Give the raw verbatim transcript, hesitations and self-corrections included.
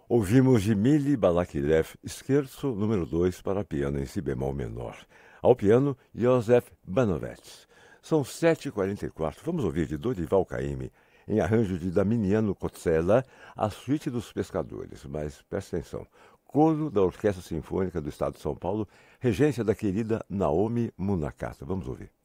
Ouvimos de Mili Balakirev, Scherzo número dois para piano em si bemol menor. Ao piano, Joseph Banovets. São sete e quarenta e quatro. Vamos ouvir de Dorival Caymmi, em arranjo de Daminiano Cozzella, a Suíte dos Pescadores. Mas presta atenção. Coro da Orquestra Sinfônica do Estado de São Paulo, regência da querida Naomi Munakata. Vamos ouvir.